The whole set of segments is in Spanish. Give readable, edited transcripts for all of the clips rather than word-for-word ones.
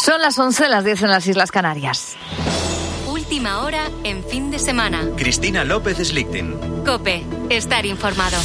Son las 11, las 10 en las Islas Canarias. Última hora en fin de semana. Cristina López Slichting. COPE. Estar informado.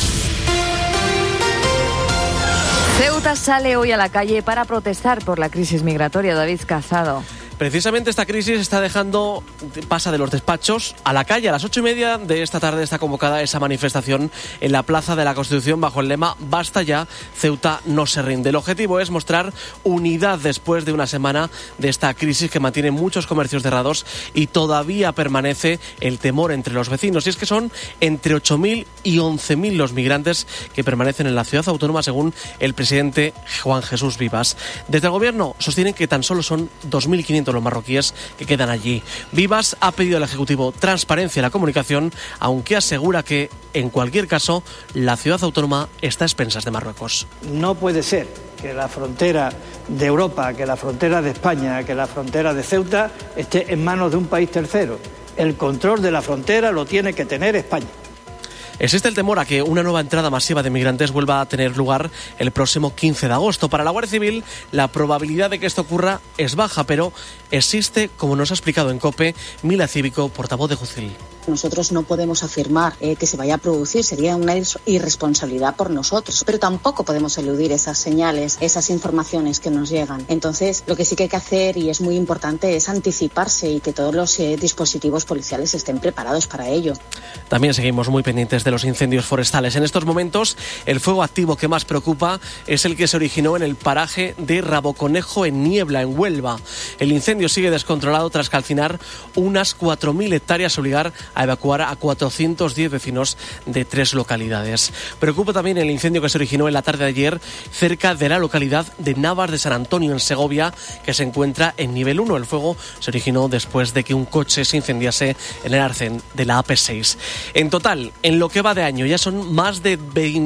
Ceuta sale hoy a la calle para protestar por la crisis migratoria. David Cazado. Precisamente esta crisis está pasa de los despachos a la calle. A las 8:30 de esta tarde está convocada esa manifestación en la Plaza de la Constitución bajo el lema "Basta ya, Ceuta no se rinde". El objetivo es mostrar unidad después de una semana de esta crisis que mantiene muchos comercios cerrados y todavía permanece el temor entre los vecinos. Y es que son entre 8.000 y 11.000 los migrantes que permanecen en la ciudad autónoma, según el presidente Juan Jesús Vivas. Desde el gobierno sostienen que tan solo son 2.500 los marroquíes que quedan allí. Vivas ha pedido al Ejecutivo transparencia en la comunicación, aunque asegura que, en cualquier caso, la ciudad autónoma está a expensas de Marruecos. No puede ser que la frontera de Europa, que la frontera de España, que la frontera de Ceuta esté en manos de un país tercero. El control de la frontera lo tiene que tener España. Existe el temor a que una nueva entrada masiva de migrantes vuelva a tener lugar el próximo 15 de agosto. Para la Guardia Civil, la probabilidad de que esto ocurra es baja, pero existe, como nos ha explicado en COPE, Mila Cívico, portavoz de Jucil. Nosotros no podemos afirmar que se vaya a producir, sería una irresponsabilidad por nosotros, pero tampoco podemos eludir esas señales, esas informaciones que nos llegan. Entonces, lo que sí que hay que hacer, y es muy importante, es anticiparse y que todos los dispositivos policiales estén preparados para ello. También seguimos muy pendientes de los incendios forestales. En estos momentos, el fuego activo que más preocupa es el que se originó en el paraje de Raboconejo en Niebla, en Huelva. El incendio sigue descontrolado tras calcinar unas 4.000 hectáreas, obligar a evacuar a 410 vecinos de 3 localidades. Preocupa también el incendio que se originó en la tarde de ayer cerca de la localidad de Navas de San Antonio, en Segovia, que se encuentra en nivel 1. El fuego se originó después de que un coche se incendiase en el arcén de la AP6. En total, en lo que va de año, ya son más de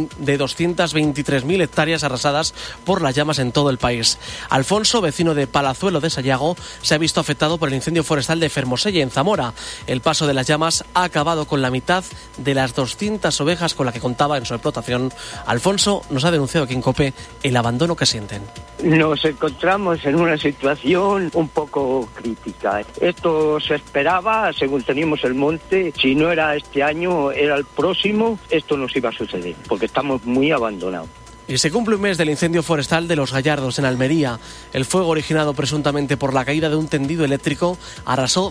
223.000 hectáreas arrasadas por las llamas en todo el país. Alfonso, vecino de Palazuelo de Sayago, se ha visto afectado por el incendio forestal de Fermoselle, en Zamora. El paso de las llamas ha acabado con la mitad de las 200 ovejas con las que contaba en su explotación. Alfonso nos ha denunciado aquí en COPE el abandono que sienten. Nos encontramos en una situación un poco crítica. Esto se esperaba, según teníamos el monte, si no era este año, era el próximo, esto nos iba a suceder, porque estamos muy abandonados. Y se cumple un mes del incendio forestal de Los Gallardos, en Almería. El fuego, originado presuntamente por la caída de un tendido eléctrico, arrasó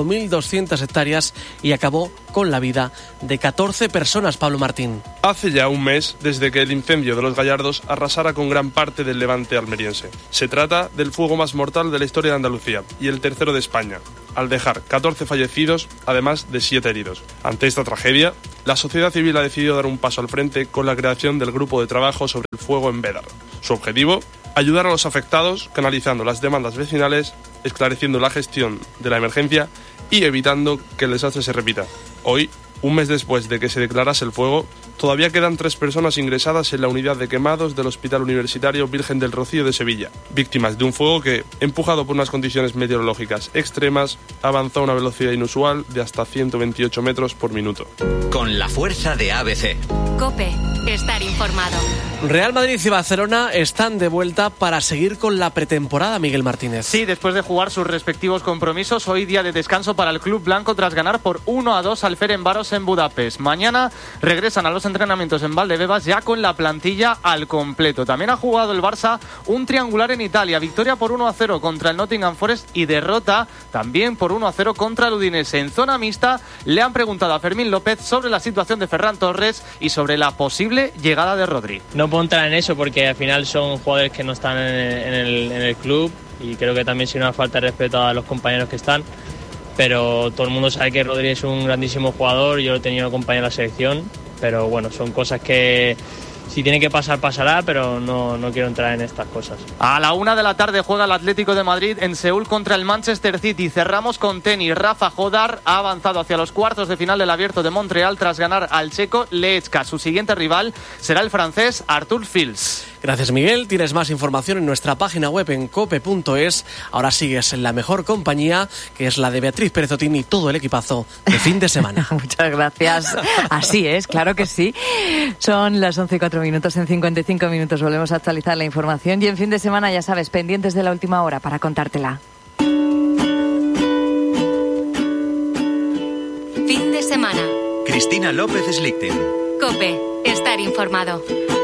5.200 hectáreas y acabó con la vida de 14 personas. Pablo Martín. Hace ya un mes desde que el incendio de Los Gallardos arrasara con gran parte del levante almeriense. Se trata del fuego más mortal de la historia de Andalucía y el tercero de España, al dejar 14 fallecidos, además de 7 heridos. Ante esta tragedia, la sociedad civil ha decidido dar un paso al frente con la creación del grupo de trabajo sobre el fuego en Bédar. Su objetivo, ayudar a los afectados, canalizando las demandas vecinales, esclareciendo la gestión de la emergencia y evitando que el desastre se repita. Hoy, un mes después de que se declarase el fuego, todavía quedan 3 personas ingresadas en la unidad de quemados del Hospital Universitario Virgen del Rocío de Sevilla, víctimas de un fuego que, empujado por unas condiciones meteorológicas extremas, avanzó a una velocidad inusual de hasta 128 metros por minuto. Con la fuerza de ABC. COPE. Estar informado. Real Madrid y Barcelona están de vuelta para seguir con la pretemporada, Miguel Martínez. Sí, después de jugar sus respectivos compromisos, hoy día de descanso para el club blanco tras ganar por 1-2 al Ferencváros en Budapest. Mañana regresan a los entrenamientos en Valdebebas ya con la plantilla al completo. También ha jugado el Barça un triangular en Italia, victoria por 1-0 contra el Nottingham Forest y derrota también por 1-0 contra el Udinese. En zona mixta le han preguntado a Fermín López sobre la situación de Ferran Torres y sobre la posible llegada de Rodri. No puedo entrar en eso porque al final son jugadores que no están en el club y creo que también sería una falta de respeto a los compañeros que están, pero todo el mundo sabe que Rodri es un grandísimo jugador, yo lo he tenido compañero en la selección, pero bueno, son cosas que si tiene que pasar, pasará, pero no quiero entrar en estas cosas. A la 1 de la tarde juega el Atlético de Madrid en Seúl contra el Manchester City. Cerramos con tenis. Rafa Jodar ha avanzado hacia los cuartos de final del Abierto de Montreal tras ganar al checo Lechka. Su siguiente rival será el francés Arthur Fils. Gracias, Miguel. Tienes más información en nuestra página web en cope.es. Ahora sigues en la mejor compañía, que es la de Beatriz Pérez Otín y todo el equipazo de fin de semana. Muchas gracias. Así es, claro que sí. Son las 11:04. En 55 minutos volvemos a actualizar la información y en fin de semana, ya sabes, pendientes de la última hora para contártela. Fin de semana. Cristina López Slichting. COPE. Estar informado.